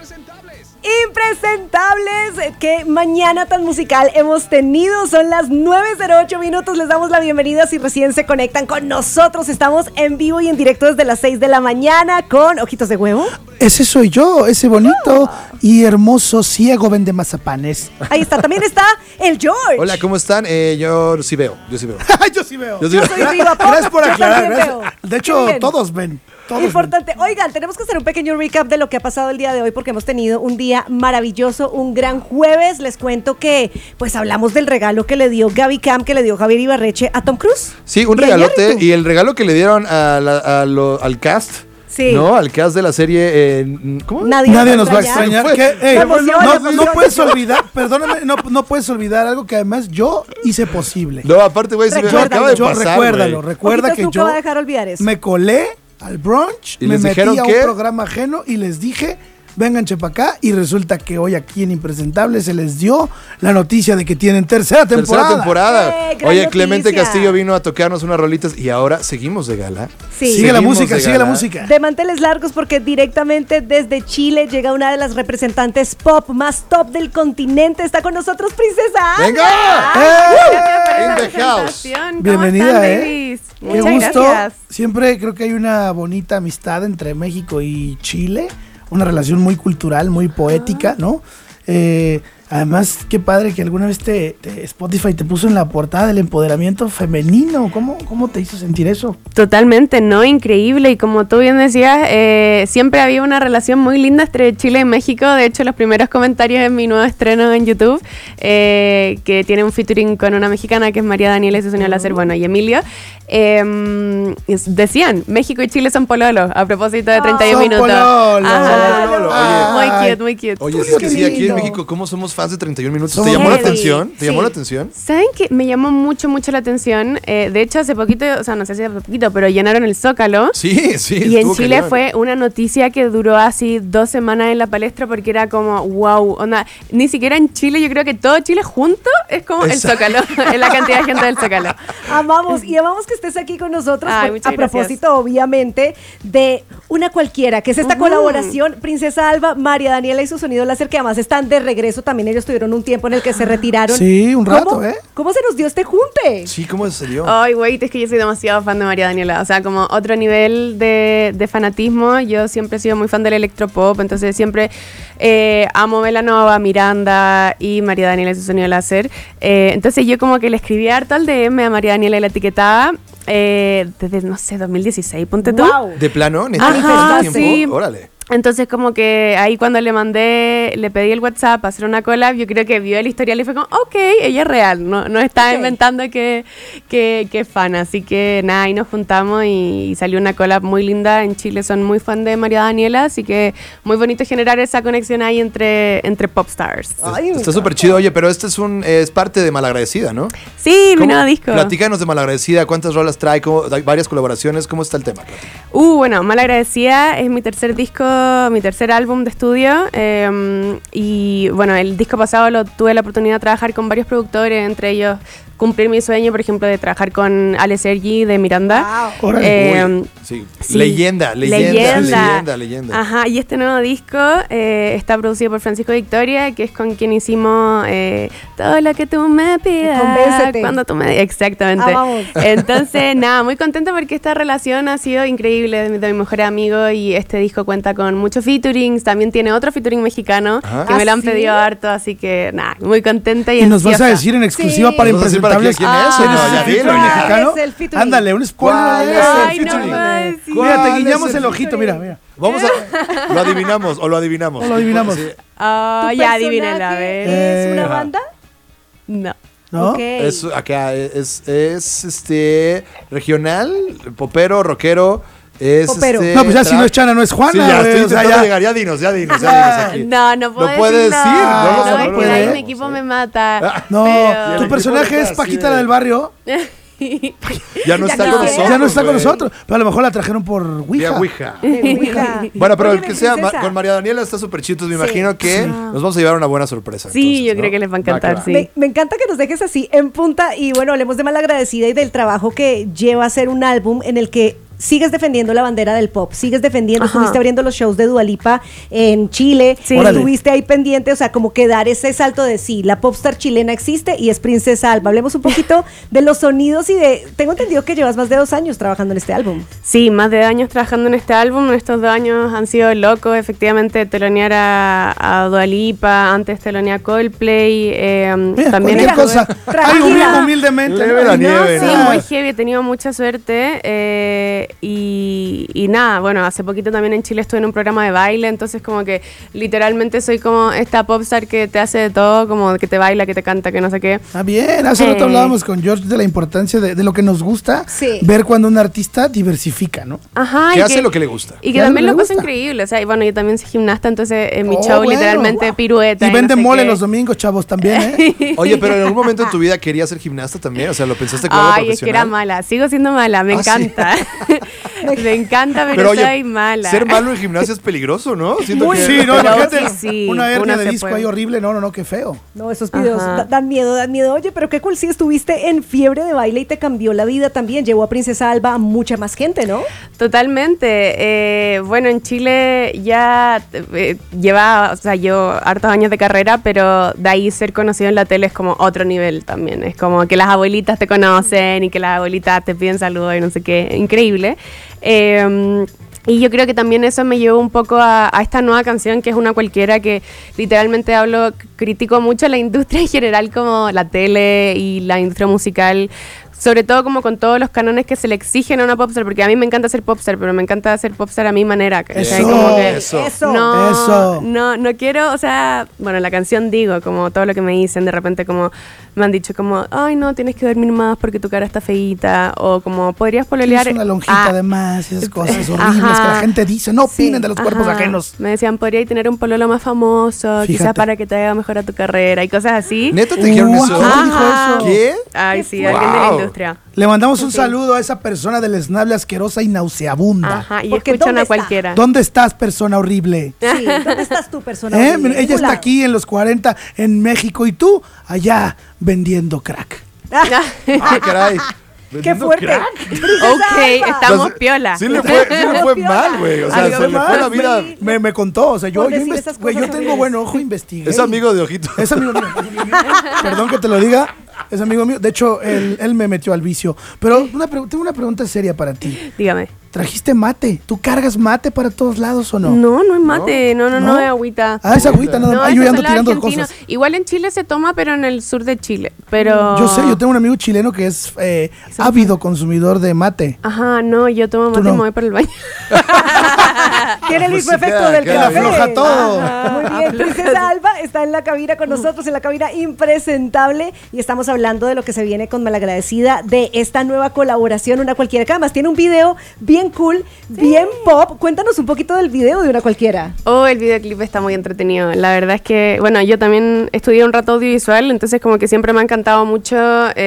Impresentables, qué mañana tan musical hemos tenido. Son las 9:08 minutos. Les damos la bienvenida si recién se conectan con nosotros. Estamos en vivo y en directo desde las 6 de la mañana con Ojitos de Huevo. Ese soy yo, ese bonito y hermoso ciego vende mazapanes. Ahí está, también está el George. Hola, ¿cómo están? Yo sí veo. Yo sí veo. Yo soy viva, Gracias por yo aclarar. también veo. De hecho, Bien. todos ven. Importante. Oigan, tenemos que hacer un pequeño recap de lo que ha pasado el día de hoy porque hemos tenido un día maravilloso, un gran jueves. Les cuento que pues hablamos del regalo que le dio Gaby Cam, que le dio Javier Ibarreche a Tom Cruise. Sí, un regalote. Y el regalo que le dieron al cast. Sí. ¿No? Al cast de la serie. ¿Cómo? Nadie nos va a extrañar. No puedes emoción. olvidar, perdóname, no puedes olvidar algo que además yo hice posible. No, aparte, güey, se me acaba de pasar, Recuerda que nunca yo va a dejar olvidar eso. me colé al brunch, ¿Y me les metí dijeron a un qué? programa ajeno y les dije, vénganse para acá, y resulta que hoy aquí en Impresentable se les dio la noticia de que tienen tercera temporada. Gran Oye, Clemente noticia. Castillo vino a tocarnos unas rolitas y ahora seguimos de gala. Sí. Sigue la Seguimos música, de sigue la gala. música. De manteles largos porque directamente desde Chile llega una de las representantes pop más top del continente. Está con nosotros Princesa Alba. ¡Venga! In the house. Bienvenida, babies? Qué Muchas gusto. gracias. Siempre creo que hay una bonita amistad entre México y Chile, una relación muy cultural, muy poética, ¿no? Además, qué padre que alguna vez Spotify te puso en la portada del empoderamiento femenino. ¿Cómo te hizo sentir eso? Totalmente, ¿no? Increíble. Y como tú bien decías, siempre había una relación muy linda entre Chile y México. De hecho, los primeros comentarios en mi nuevo estreno en YouTube, que tiene un featuring con una mexicana que es María Daniela y su señor Láser, bueno, y Emilio, decían, México y Chile son pololos, a propósito de 31 Son minutos. pololos. Ajá. Son pololos. Ay. Muy cute. Oye, Uy, es que qué sí, aquí en lindo. México, ¿cómo somos fans de 31 minutos? Somos ¿Te llamó la heavy. atención? ¿Te llamó Sí. la atención? ¿Saben qué? Me llamó mucho la atención. De hecho, hace poquito, o sea, no sé si hace poquito, pero llenaron el Zócalo. Sí. Y en estuvo Chile cañón. fue una noticia que duró así 2 semanas en la palestra porque era como, wow, onda, ni siquiera en Chile, yo creo que todo Chile junto es como el Zócalo, es la cantidad de gente del Zócalo. Amamos que estés aquí con nosotros. Ay, por- muchas a propósito, obviamente, de Una Cualquiera, que es esta colaboración, Princesa Alba, María Daniela y su sonido láser, que además están de regreso. También ellos tuvieron un tiempo en el que se retiraron. Sí, un rato, ¿Cómo, ¿Cómo se nos dio este junte? Sí, ¿cómo se dio? Ay, güey, es que yo soy demasiado fan de María Daniela. O sea, como otro nivel de fanatismo. Yo siempre he sido muy fan del electropop, entonces siempre amo Belanova, Miranda y María Daniela y su sonido láser. Entonces yo como que le escribí harto al DM a María Daniela y la etiquetaba desde, no sé, 2016, ponte tú. Wow. ¿De plano? ¿Neta? Ajá, ¿Tanto tiempo? sí. Órale. Entonces como que ahí cuando le pedí el WhatsApp para hacer una collab, yo creo que vio el historial y fue como, ok, ella es real, no está Ok. inventando que es fan, así que nada, ahí nos juntamos y salió una collab muy linda. En Chile son muy fan de María Daniela, así que muy bonito generar esa conexión ahí entre popstars. Ay, Está súper chido. Oye, pero este es parte de Malagradecida, ¿no? Sí, mi ¿Cómo? nuevo disco. Platícanos de Malagradecida, ¿cuántas rolas trae? Hay varias colaboraciones, ¿cómo está el tema? Platica. Bueno, Malagradecida es mi tercer disco, mi tercer álbum de estudio, y bueno, el disco pasado tuve la oportunidad de trabajar con varios productores, entre ellos cumplir mi sueño, por ejemplo, de trabajar con Ale Sergi de Miranda. Wow. Órale. Uy, sí. Sí. Leyenda. Ajá, y este nuevo disco está producido por Francisco Victoria, que es con quien hicimos todo lo que tú me pidas. Convéncete. Cuando tú me... Exactamente. Vamos. Entonces, nada, muy contenta porque esta relación ha sido increíble de mi mejor amigo, y este disco cuenta con muchos featurings. También tiene otro featuring mexicano Ajá. que me lo han ¿sí? pedido harto, así que nada, muy contenta y Y nos vas a ansiosa. decir en exclusiva Sí. para ¿Nos vas a decir para Impresentables quién es? ¿quién No, es ya ese dilo, featuring ya. mexicano? ¿Cuál es el featuring? Ándale, un spoiler. ¿Cuál es el Ay, no featuring? puedo decir. ¿Cuál Mira, te es guiñamos el featuring? ojito, mira. Vamos a... ¿Lo adivinamos o lo adivinamos? Lo adivinamos. Sí. Ah, ¿Tu ya personaje adivínenla, a ver. ¿Es una Ajá. banda? No. ¿No? Ok. Es acá, es regional, popero, rockero. Es Popero. No, pues ya si trap. no es Chana, no es Juana. Sí, ya güey, estoy o sea, intentando ya. llegar. Ya dinos aquí. No puedo No puede decir, no, no es que puede. ahí mi equipo me mata. No, pero- tu personaje es Paquita la del barrio. Ya no está no. con nosotros. Ya no está con güey. nosotros. Pero a lo mejor la trajeron por Vía Ouija. Ouija. Bueno, pero el Oye, que sea princesa. con María Daniela está súper chido. Me Sí. imagino que nos vamos a llevar una buena sorpresa. Sí, entonces, yo ¿no? creo que les va a que encantar, va. sí. Me encanta que nos dejes así en punta y bueno, hablemos de Malagradecida y del trabajo que lleva a hacer un álbum en el que sigues defendiendo la bandera del pop, sigues defendiendo, Ajá. estuviste abriendo los shows de Dua Lipa en Chile, Sí. estuviste ahí pendiente, o sea, como que dar ese salto de sí, la popstar chilena existe y es Princesa Alba. Hablemos un poquito de los sonidos y tengo entendido que llevas más de 2 años trabajando en este álbum. Sí, más de 2 años trabajando en este álbum. Estos 2 años han sido locos. Efectivamente, telonear a Dua Lipa, antes telonear a Coldplay. Mira, También cualquier estuve- cosa. Tranquila. Algo humildemente. Leve la nieve, Sí, ¿no? muy heavy, he tenido mucha suerte y nada, bueno, hace poquito también en Chile estuve en un programa de baile, entonces como que literalmente soy como esta popstar que te hace de todo, como que te baila, que te canta, que no sé qué. Ah, bien. Hace rato hablábamos con George de la importancia de lo que nos gusta, Sí. ver cuando un artista diversifica, ¿no? Ajá. Que y hace lo que le gusta. Y Que que hace también lo lo que pasa le gusta. increíble, o sea, y bueno, yo también soy gimnasta, entonces en mi Oh, show bueno. literalmente pirueta. Y no vende sé mole qué. los domingos, chavos, también, ¿eh? Oye, pero en algún momento en tu vida querías ser gimnasta también, o sea, ¿lo pensaste como algo Ay, es que era profesional? mala, sigo siendo mala, me Ah, sí. encanta. Me encanta, pero, oye, soy mala. ser malo en gimnasia es peligroso, ¿no? Siento Muy- que... Sí, no, Pero imagínate sí, una hernia una de se disco puede. ahí horrible. No, qué feo. No, esos videos Ajá. dan miedo, dan miedo. Oye, pero qué cool, sí estuviste en fiebre de baile y te cambió la vida también. Llevó a Princesa Alba a mucha más gente, ¿no? Totalmente. Bueno, en Chile ya lleva, o sea, yo hartos años de carrera, pero de ahí ser conocido en la tele es como otro nivel también. Es como que las abuelitas te conocen y que las abuelitas te piden saludos y no sé qué. Increíble. Y yo creo que también eso me llevó un poco a esta nueva canción, que es una cualquiera, que literalmente critico mucho la industria en general, como la tele y la industria musical, sobre todo como con todos los cánones que se le exigen a una popstar, porque a mí me encanta ser popstar, pero me encanta hacer popstar a mi manera. ¿cachai? Eso. Como que Eso. no, Eso. no quiero, o sea, bueno, la canción digo, como todo lo que me dicen, de repente como me han dicho como, ay no, tienes que dormir más porque tu cara está feíta, o como podrías pololear. Es una lonjita Ah, de más y esas cosas Ajá. horribles que la gente dice. No opinen de los cuerpos ajá. ajenos. Me decían, podrías tener un pololo más famoso, quizás Fíjate. para que te haga mejor a tu carrera y cosas así. ¿Neta te dijeron Wow. eso? ¿Quién dijo eso? ¿Qué? Ay, Qué sí, alguien de la Wow. industria. Le mandamos un saludo a esa persona del esnable asquerosa y nauseabunda. Ajá, y Porque escuchan ¿dónde a está? cualquiera. ¿Dónde estás, persona horrible? Sí, ¿dónde estás tú, persona? ¿Eh? horrible? Ella está Hola. aquí en los 40 en México y tú allá vendiendo crack. Ah, caray. ¡Qué ¿Vendiendo fuerte! crack? Princesa Ok, Alba. estamos O sea, piola. Sí le fue mal, güey. O sea, Algo se le fue mal, la vida. sí. Me contó, o sea, yo, Por yo, decir esas güey, yo cosas tengo horribles. buen ojo, investigué. Es amigo de Ojito. Es amigo mío. Perdón que te lo diga. Es amigo mío. De hecho, él me metió al vicio. Pero tengo una pregunta seria para ti. Dígame. ¿Trajiste mate? ¿Tú cargas mate para todos lados o no? No, no es mate, no, ¿No? es agüita. Ah, esa agüita nada No, más. Ay, yo esa ando es la tirando argentina. cosas. Igual en Chile se toma, pero en el sur de Chile. Pero Yo sé, yo tengo un amigo chileno que es ávido consumidor de mate. Ajá, no, yo tomo Tú mate y no. me voy para el baño. Tiene el Pues mismo sí, efecto queda- del queda café. afloja todo. Ajá, muy bien. Princesa Alba está en la cabina con nosotros, en la cabina impresentable. Y estamos hablando de lo que se viene con Malagradecida, de esta nueva colaboración, Una Cualquiera. Que además tiene un video bien cool, bien pop. Cuéntanos un poquito del video de Una Cualquiera. Oh, el videoclip está muy entretenido. La verdad es que, bueno, yo también estudié un rato audiovisual, entonces como que siempre me ha encantado mucho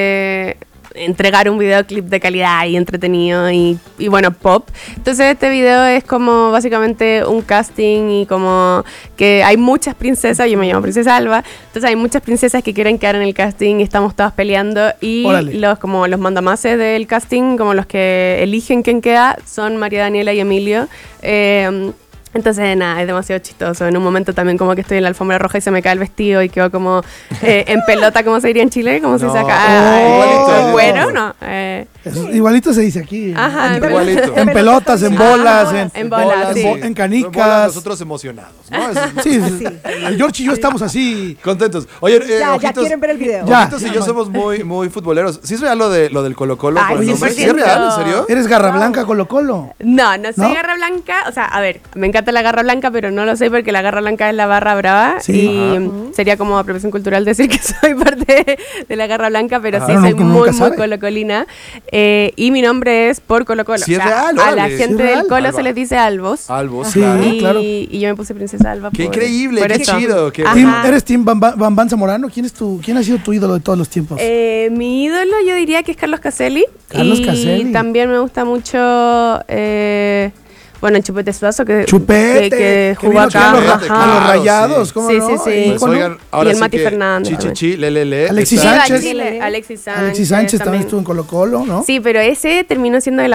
entregar un videoclip de calidad y entretenido y bueno, pop. Entonces este video es como básicamente un casting y como que hay muchas princesas, yo me llamo Princesa Alba, entonces hay muchas princesas que quieren quedar en el casting y estamos todas peleando y Órale. los mandamases del casting, como los que eligen quién queda, son María Daniela y Emilio. Entonces, nada, es demasiado chistoso. En un momento también como que estoy en la alfombra roja y se me cae el vestido y quedo como en pelota, como se diría en Chile, como se No. saca. Igualito. Bueno, no. Igualito se dice aquí. Ajá, Igualito. En pelotas, en bolas, en bolas, sí. en canicas. Nosotros emocionados, ¿no? Es- Sí, Sí. el George y yo estamos así. Contentos. Oye, Ya Ojitos, quieren ver el video. Ya. Ojitos y yo somos muy futboleros. ¿Sí es real lo del Colo-Colo Ay, con el nombre? 100%. ¿Sí es real? ¿En serio? Eres garra blanca Colo Colo. No soy ¿No? garra blanca. O sea, a ver, me encanta la garra blanca, pero no lo sé porque la garra blanca es la barra brava. Sí. Y sería como apropiación cultural decir que soy parte de la garra blanca, pero Ajá. sí Uno soy nunca muy sabe. colocolina. Y mi nombre es por Colo-Colo. Sí es real, a la órale. gente Sí es real. del Colo Alba. se les dice albos. Albos, Sí. claro. Y, claro. y yo me puse Princesa Alba. Qué por- increíble, por qué eso. chido. Qué Ajá. ¿Eres Team Bam Zamorano? ¿Quién ha sido tu ídolo de todos los tiempos? Mi ídolo yo diría que es Carlos Caselli. Carlos y Caselli. también me gusta mucho, bueno, Chupete Suazo, Chupete, que jugó vino aquí acá. a los, Ajá. a los Claro, Rayados, sí. ¿cómo Sí, no? sí, sí. Pues, Ícono. oigan, ahora Y el sí Mati que Fernández Chichichi, lele. Alexis Sí, Sánchez. Chile, Alexis Sánchez. Alexis Sánchez también estuvo en Colo Colo, ¿no? Sí, pero ese terminó siendo de la U.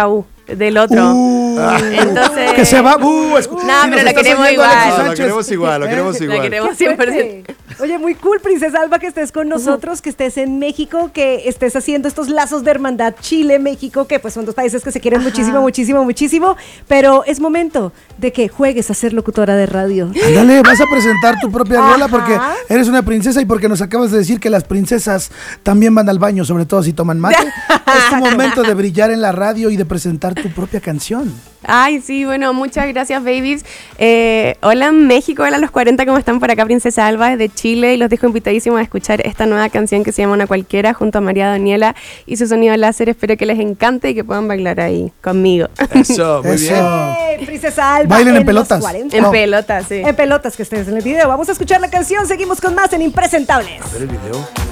del otro. Entonces... Que se va. No, pero lo queremos igual. Lo queremos igual, lo queremos La igual. queremos Qué 100%. fuerte. Oye, muy cool, Princesa Alba, que estés con nosotros, que estés en México, que estés haciendo estos lazos de hermandad Chile-México, que pues son dos países que se quieren muchísimo, muchísimo, muchísimo, pero es momento de que juegues a ser locutora de radio. Ándale, vas a presentar tu propia rola Ajá. porque eres una princesa y porque nos acabas de decir que las princesas también van al baño, sobre todo si toman mate. Es tu momento de brillar en la radio y de presentar tu propia canción. Ay, sí, bueno, muchas gracias, babies. Hola México, hola los 40, ¿cómo están por acá? Princesa Alba desde Chile y los dejo invitadísimos a escuchar esta nueva canción que se llama Una Cualquiera junto a María Daniela y su sonido láser. Espero que les encante y que puedan bailar ahí conmigo. Eso, muy bien. Princesa Alba. Bailen en los pelotas. 40. En No. pelotas, sí. En pelotas que estés en el video. Vamos a escuchar la canción. Seguimos con más en Impresentables. A ver el video.